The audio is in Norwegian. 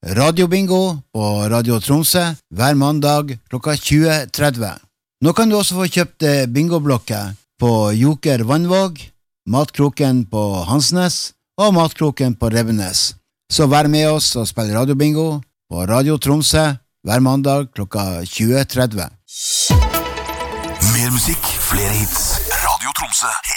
Radiobingo på Radio Tromsø hver mandag klokka 20:30. Nå kan du også få kjøpt bingoblokker på Joker Vannvåg, Matkroken på Hansnes og Matkroken på Revenes. Så vær med oss og spill radiobingo på Radio Tromsø hver mandag klokka 20:30. Mer musikk, flere hits. Radio Tromsø.